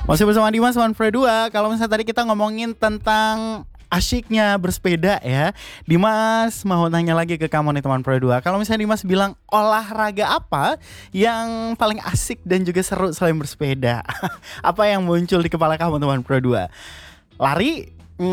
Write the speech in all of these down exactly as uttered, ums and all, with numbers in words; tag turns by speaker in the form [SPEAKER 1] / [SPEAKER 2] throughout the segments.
[SPEAKER 1] Masih bersama Dimas One Pro dua. Kalau misalnya tadi kita ngomongin tentang asyiknya bersepeda ya, Dimas mau nanya lagi ke kamu nih teman Pro dua. Kalau misalnya Dimas bilang olahraga apa yang paling asik dan juga seru selain bersepeda? Apa yang muncul di kepala kamu teman Pro dua? Lari?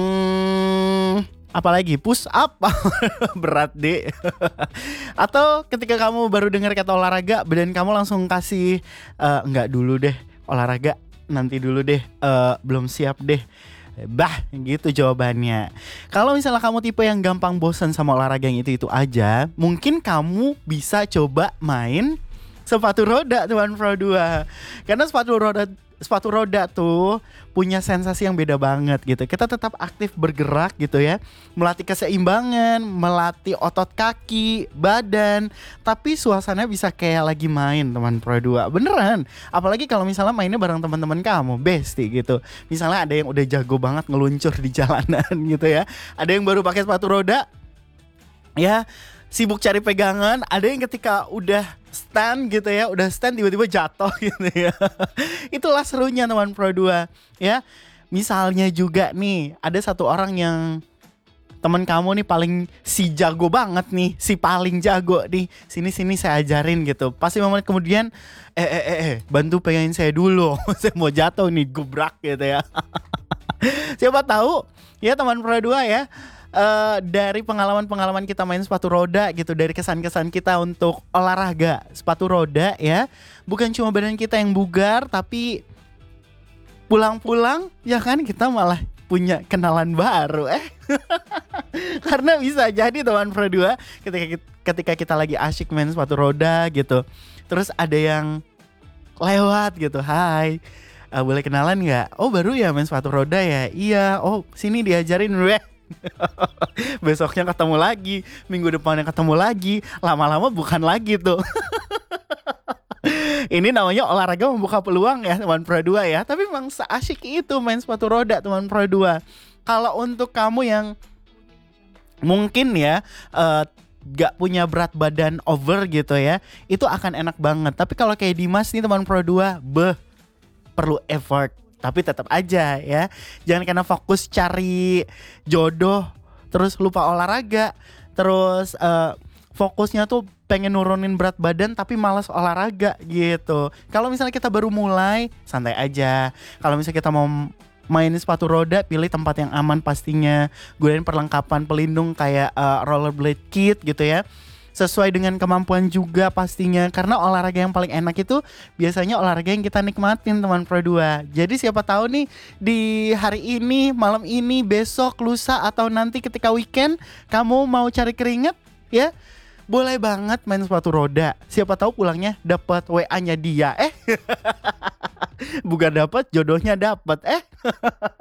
[SPEAKER 1] Hmm, apalagi push up? Berat deh. Atau ketika kamu baru dengar kata olahraga, badan kamu langsung kasih uh, enggak dulu deh, olahraga nanti dulu deh, uh, belum siap deh. Bah, gitu jawabannya. Kalau misalnya kamu tipe yang gampang bosan sama olahraga yang itu-itu aja, mungkin kamu bisa coba main sepatu roda teman Pro dua. Karena sepatu roda sepatu roda tuh punya sensasi yang beda banget gitu. Kita tetap aktif bergerak gitu ya, melatih keseimbangan, melatih otot kaki, badan, tapi suasananya bisa kayak lagi main teman Pro dua. Beneran. Apalagi kalau misalnya mainnya bareng teman-teman kamu, bestie gitu. Misalnya ada yang udah jago banget ngeluncur di jalanan gitu ya. Ada yang baru pakai sepatu roda, ya sibuk cari pegangan. Ada yang ketika udah stand gitu ya, udah stand tiba-tiba jatuh gitu ya. Itulah serunya teman Pro dua ya. Misalnya juga nih, ada satu orang yang teman kamu nih paling si jago banget nih, si paling jago nih, sini-sini saya ajarin gitu. Pasti momen kemudian eh eh eh, eh bantu pegangin saya dulu. Saya mau jatuh nih, gubrak gitu ya. Siapa tahu ya teman Pro dua ya, Uh, dari pengalaman-pengalaman kita main sepatu roda gitu, dari kesan-kesan kita untuk olahraga sepatu roda ya, bukan cuma badan kita yang bugar, tapi pulang-pulang ya kan kita malah punya kenalan baru eh. Karena bisa jadi teman Pro dua ketika ketika kita lagi asyik main sepatu roda gitu, terus ada yang lewat gitu, hai, uh, boleh kenalan nggak? Oh baru ya main sepatu roda ya? Iya. Oh sini diajarin weh. Besoknya ketemu lagi, minggu depannya ketemu lagi, lama-lama bukan lagi tuh. Ini namanya olahraga membuka peluang ya teman Pro dua ya. Tapi memang seasyik itu main sepatu roda teman Pro dua. Kalau untuk kamu yang mungkin ya uh, gak punya berat badan over gitu ya, itu akan enak banget. Tapi kalau kayak Dimas nih teman Pro dua, beh, perlu effort. Tapi tetap aja ya, jangan karena fokus cari jodoh terus lupa olahraga. Terus uh, fokusnya tuh pengen nurunin berat badan tapi malas olahraga gitu. Kalau misalnya kita baru mulai, santai aja. Kalau misalnya kita mau main sepatu roda, pilih tempat yang aman pastinya. Gunain perlengkapan pelindung kayak uh, rollerblade kit gitu ya, sesuai dengan kemampuan juga pastinya. Karena olahraga yang paling enak itu biasanya olahraga yang kita nikmatin teman Pro dua. Jadi siapa tahu nih di hari ini, malam ini, besok, lusa, atau nanti ketika weekend kamu mau cari keringat ya, boleh banget main sepatu roda. Siapa tahu pulangnya dapat W A-nya dia eh. Bukan dapat, jodohnya dapat eh.